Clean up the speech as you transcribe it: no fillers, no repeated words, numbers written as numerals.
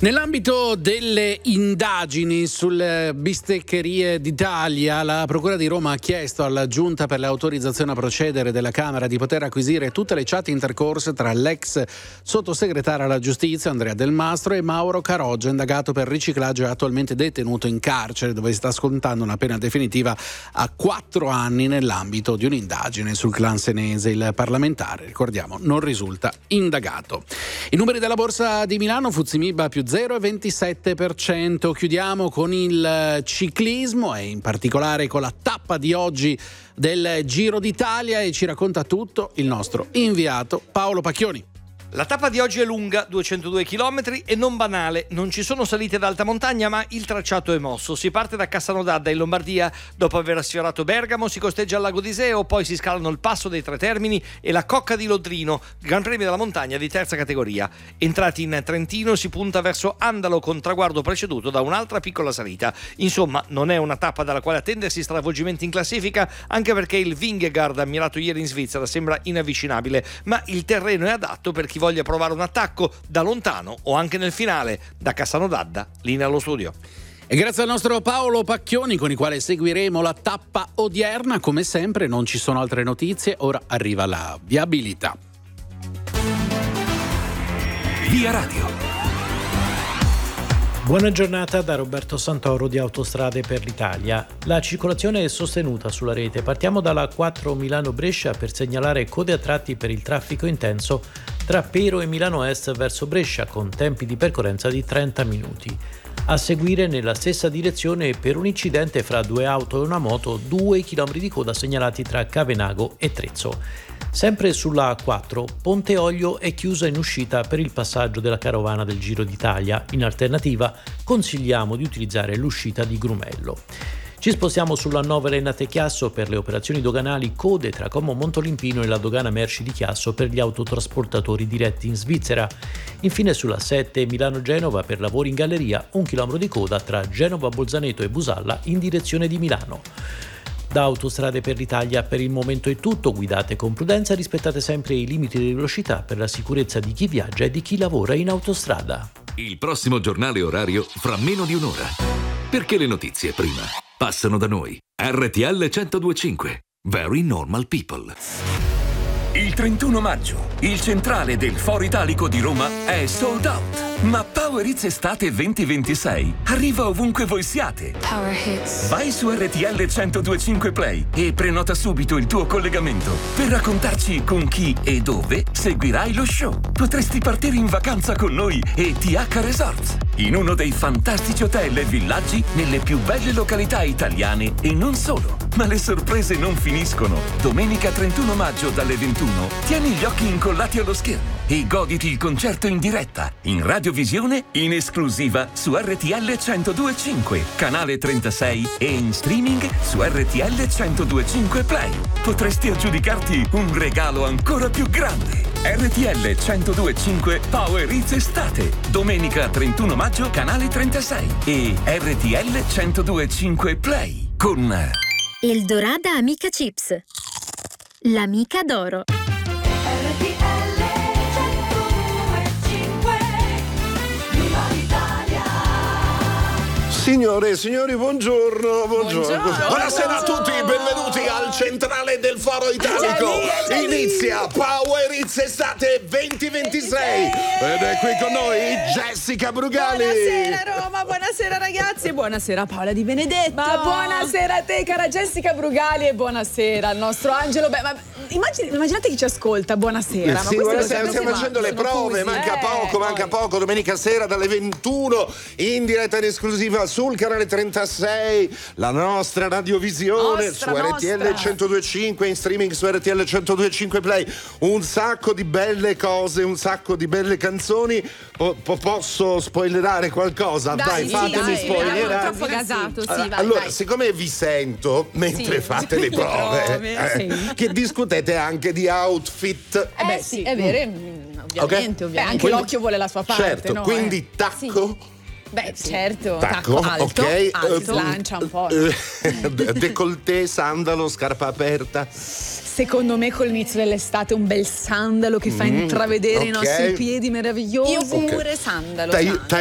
Nell'ambito delle indagini sulle bisteccherie d'Italia, la Procura di Roma ha chiesto alla Giunta per l'autorizzazione a procedere della Camera di poter acquisire tutte le chat intercorse tra l'ex sottosegretario alla Giustizia Andrea Del Mastro e Mauro Caroggia, indagato per riciclaggio e attualmente detenuto in carcere, dove sta scontando una pena definitiva a 4 anni nell'ambito di un'indagine sul clan senese. Il parlamentare, ricordiamo, non risulta indagato. I numeri della Borsa di Milano, FTSE MIB più 0,27%. Chiudiamo con il ciclismo e in particolare con la tappa di oggi del Giro d'Italia, e ci racconta tutto il nostro inviato Paolo Pacchioni. La tappa di oggi è lunga, 202 km, e non banale. Non ci sono salite ad alta montagna, ma il tracciato è mosso. Si parte da Cassano d'Adda in Lombardia. Dopo aver sfiorato Bergamo si costeggia il lago d'Iseo, poi si scalano il Passo dei Tre Termini e la Cocca di Lodrino, Gran Premio della montagna di terza categoria. Entrati in Trentino si punta verso Andalo, con traguardo preceduto da un'altra piccola salita. Insomma, non è una tappa dalla quale attendersi stravolgimenti in classifica, anche perché il Vingegaard, ammirato ieri in Svizzera, sembra inavvicinabile, ma il terreno è adatto per chi voglia provare un attacco da lontano o anche nel finale. Da Cassano d'Adda, linea allo studio. E grazie al nostro Paolo Pacchioni, con il quale seguiremo la tappa odierna. Come sempre non ci sono altre notizie, ora arriva la viabilità. Via Radio. Buona giornata da Roberto Santoro di Autostrade per l'Italia. La circolazione è sostenuta sulla rete. Partiamo dalla 4 Milano-Brescia per segnalare code a tratti per il traffico intenso tra Pero e Milano Est verso Brescia, con tempi di percorrenza di 30 minuti. A seguire, nella stessa direzione, per un incidente fra 2 auto e una moto, 2 chilometri di coda segnalati tra Cavenago e Trezzo. Sempre sulla A4, Ponte Olio è chiusa in uscita per il passaggio della carovana del Giro d'Italia. In alternativa, consigliamo di utilizzare l'uscita di Grumello. Ci spostiamo sulla 9 Renate Chiasso per le operazioni doganali, code tra Como Montolimpino e la dogana merci di Chiasso per gli autotrasportatori diretti in Svizzera. Infine sulla 7 Milano-Genova per lavori in galleria, 1 chilometro di coda tra Genova, Bolzaneto e Busalla in direzione di Milano. Da Autostrade per l'Italia per il momento è tutto. Guidate con prudenza, rispettate sempre i limiti di velocità per la sicurezza di chi viaggia e di chi lavora in autostrada. Il prossimo giornale orario fra meno di un'ora. Perché le notizie prima passano da noi. RTL 102.5. Very Normal People. Il 31 maggio, il centrale del Foro Italico di Roma è sold out. Ma Power Hits Estate 2026 arriva ovunque voi siate. Power Hits. Vai su RTL 102.5 Play e prenota subito il tuo collegamento per raccontarci con chi e dove seguirai lo show. Potresti partire in vacanza con noi e TH Resorts, in uno dei fantastici hotel e villaggi nelle più belle località italiane e non solo. Ma le sorprese non finiscono. Domenica 31 maggio dalle 21 tieni gli occhi incollati allo schermo e goditi il concerto in diretta, in radiovisione, in esclusiva su RTL 102.5, canale 36 e in streaming su RTL 102.5 Play. Potresti aggiudicarti un regalo ancora più grande. RTL 102.5 Power Hits Estate, domenica 31 maggio, canale 36 e RTL 102.5 Play con Eldorada Amica Chips, l'amica d'oro. Signore e signori, buongiorno. Buonasera a tutti, benvenuti al centrale del Foro Italico. Inizia Power Hits Estate 2026 ed è qui con noi Jessica Brugali. Buonasera Roma, buonasera ragazzi, buonasera Paola Di Benedetto. Ma buonasera a te, cara Jessica Brugali, e buonasera al nostro Angelo. Beh, ma immaginate chi ci ascolta, buonasera. Sì, buonasera, stiamo facendo le prove, manca poco, domenica sera dalle 21 in diretta in esclusiva sul canale 36, la nostra radiovisione su RTL 102.5, in streaming su RTL 102.5 Play. Un sacco di belle cose, un sacco di belle canzoni. Posso spoilerare qualcosa? Dai, fatemi spoilerare. Troppo gasato, sì, allora, vai. siccome vi sento mentre fate le prove, che discutete anche di outfit. Sì, è vero, ovviamente. Anche Quindi, l'occhio vuole la sua parte, certo, no? quindi tacco. Beh, certo, Tacco, alto, ok. alto. Slancia un po'. Décolleté, sandalo, scarpa aperta. Secondo me col inizio dell'estate un bel sandalo che fa intravedere i nostri piedi meravigliosi. Io pure sandalo.